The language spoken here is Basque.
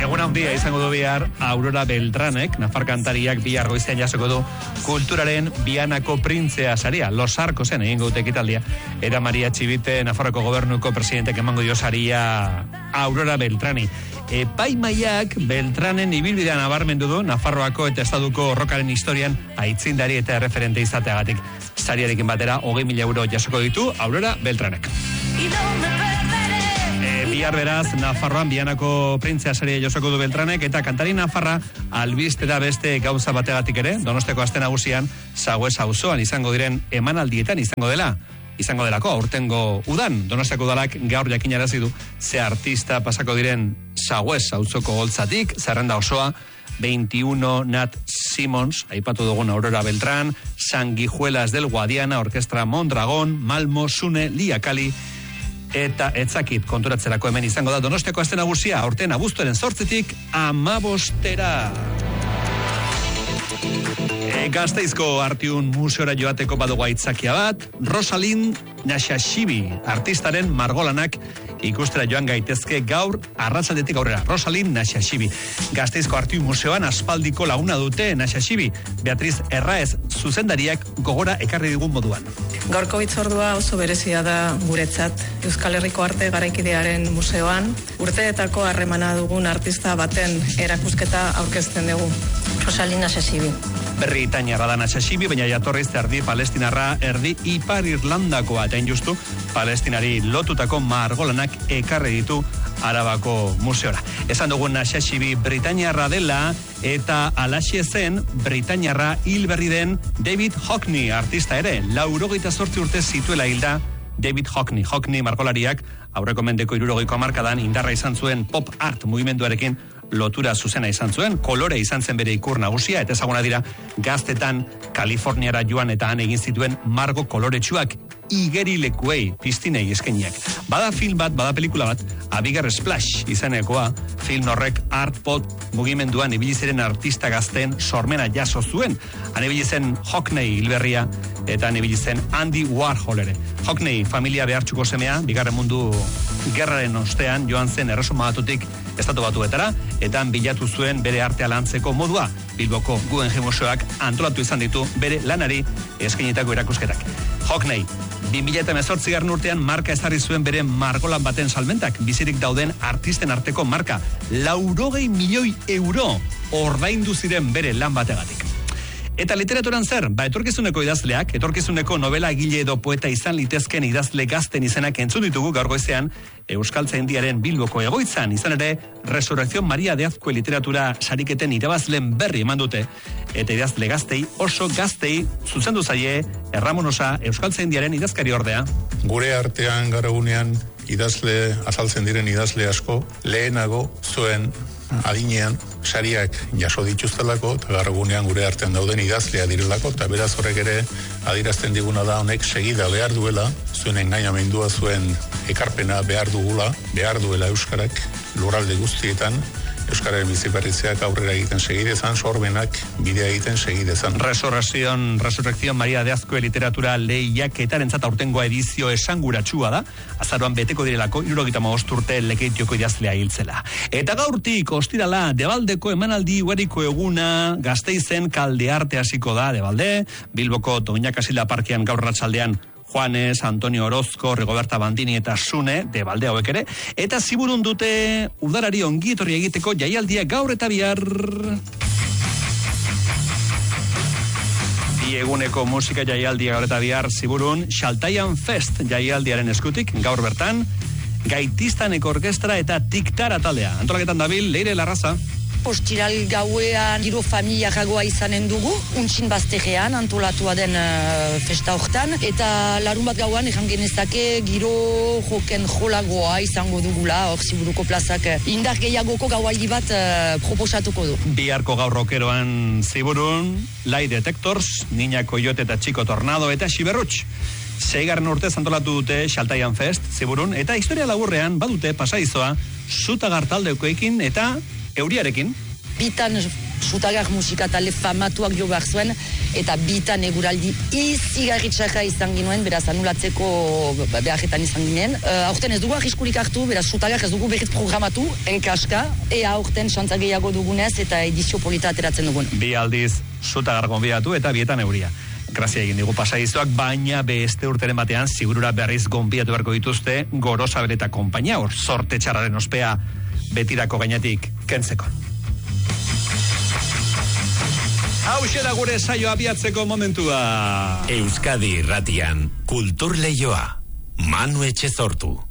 Egun handia izango du bihar Aurora Beltranek, nafar kantariak bihar goizean jasoko du kulturaren Vianako printzea saria, Los Arcosen egingo dute ekitaldia. Era Maria Txibite, Nafarroko gobernuko presidentek emango dio saria Aurora Beltrani. Epaimaiak Beltranen ibilbidea nabarmendu du Nafarroako eta Estaduko rokaren historian aitzindari eta referente izateagatik. Sariarekin batera 20.000 euro jasoko ditu Aurora Beltranek. Bihar beraz, Nafarroan Vianako printzea saria jasoko du Beltranek, eta kantari nafarra albistera beste gauza bategatik ere, Donosteko aste nagusian, Sagües auzoan izango diren emanaldietan izango delako, aurtengo udan, Donostiako udalak gaur jakinarazi du ze artista pasako diren Sagües auzoko goltzatik, zerrenda osoa, 21 Nat Simons, aipatu dugun Aurora Beltrán, Sanguijuelas del Guadiana, Orkestra Mondragón, Malmo, Sune, Liakali, eta etzakit konturatzerako hemen izango da Donostiako aste nagusia, aurten abuztuaren 8-tik 15-tera. Gasteizko Artiun museora joateko badugu aitzakia bat, Rosalind Nashashibi artistaren margolanak ikustera joan gaitezke gaur arratsaldetik aurrera. Rosalind Nashashibi. Gasteizko Artiun museoan aspaldiko laguna dute Nashashibi. Beatriz Erraez zuzendariak gogora ekarri digun moduan. Gaurko hitzordua oso berezia da guretzat. Euskal Herriko Arte Garaikidearen museoan urteetako harremana dugun artista baten erakusketa aurkezten dugu. Rosalind Nashashibi. Britainiarra da Nashashibi, baina jatorriz erdi palestinarra, erdi Ipar Irlandakoa, eta injustu palestinari lotutako margolanak ekarri ditu Arabako museora. Esan dugun Nashashibi Britainiarra dela, eta alaxie zen Britainiarra hil berri den David Hockney artista ere, 88 urte zituela hilda David Hockney. Hockney margolariak aurreko mendeko 60ko hamarkadan indarra izan zuen pop art mugimenduarekin lotura zuzena izan zuen, kolore izan zen bere ikur nagusia, eta ezaguna dira gaztetan Kaliforniara joan eta han egin zituen margo koloretsuak igerilekuei piztinei eskainiak. Bada film bat, bada pelikula bat, A Bigger Splash izenekoa, film horrek art pop mugimenduan ibili ziren artista gazteen sormena jaso zuen. Han ibili zen Hockney hilberria eta han ibili zen Andy Warhol ere. Hockney familia behartsuko semea, Bigarren Mundu Gerraren ostean joan zen Erresuma Batutik Estatu Batuetara, eta bilatu zuen bere artea lantzeko modua. Bilboko Guggenheim Museoak antolatu izan ditu bere lanari eskainitako erakusketak. Hockney 2018 urtean marka ezarri zuen bere margolan baten salmentak, bizirik dauden artisten arteko marka, 80 milioi euro ordaindu ziren bere lan bategatik. Eta literaturan zer? Etorkizuneko idazleak, etorkizuneko novela egile edo poeta izan litezken idazle gazten izenak entzun ditugu gaur goizean Euskaltzaindiaren Bilboko egoitzan, izan ere Resurrección Maria de Azkue literatura sariketen irabazlen berri eman dute, eta idazle gaztei, oso gaztei zuzendu zaie Erramon Osa Euskaltzaindiaren idazkari ordea. Gure artean gara unean idazle, azaltzen diren idazle asko, lehenago zuen adinean sariak jaso dituztelako, eta gargunean gure artean dauden idazlea direlako, eta beraz horrek ere adierazten diguna da honek segida behar duela, zuen engainamendua, zuen ekarpena behar duela Euskarak lurralde guztietan, Euskararen biziberritzeak aurrera egiten segidezan, sorbenak bidea egiten segidezan. Resurrección Maria de Azkue literatura lehiaketarentzat aurtengoa edizio esanguratsua da, azaroan beteko direlako 75 urte Lekeitioko idazlea hiltzela. Eta gaurtik ostirala Debaldeko emanaldi ugariko eguna Gasteizen Kaldearte hasiko da Debalde, Bilboko Doña Kasila parkean gaur arratsaldean Juanes, Antonio Orozko, Rigoberta Bandini eta Sune, Debalde hauek ere, eta ziburun dute udarari ongi etorri egiteko jaialdia gaur eta bihar. Eguneko musika jaialdia gaur eta bihar ziburun, Xaltaian Fest jaialdiaren eskutik, gaur bertan, Gaitistaneko orkestra eta Tiktara taldea. Antolaketan dabil, Leire Larraza. Ostiral gauean giro familiaragoa izanen dugu, untxin bazterrean antolatua den festa hortan, eta larun bat gauan egan genezake giro joken jolagoa izango dugula, hor ziburuko plazak indar gehiagoko gaualdi bat proposatuko du. Biharko gaur rokeroan ziburun, Lie Detectors, Niña Coyote eta Chico Tornado eta Xiberrutx. 6. urtez antolatu dute Xaltaian Fest, ziburun, eta historia laburrean badute pasaizoa Zutagar taldekoekin eta euriarekin. Bitan Zutagar musika talde famatuak jo behar zuen, eta bitan eguraldi izigarritxarra izan ginuen, beraz anulatzeko beharretan izan ginen. Aurten ez dugu arriskurik hartu, beraz sutagak ez dugu berriz programatu, enkaska, ea aurten xantza gehiago dugunez eta edizio polita ateratzen dugun. Bi aldiz sutagar gonbidatu eta bietan euria. Grazia egin digu pasadizoak, baina beste urteren batean sigurura berriz gonbidatu beharko dituzte Gorosabel eta konpainia, hor zorte txarraren ospea betirako gainetik kentzeko. Hauxe da gure saio abiatzeko momentua. Euskadi Irratian, Kultur Leioa, Manu Etxezortu.